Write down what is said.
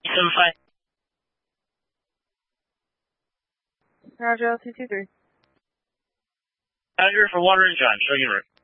7-5. Roger, L223. Roger, for water and John, showing en route.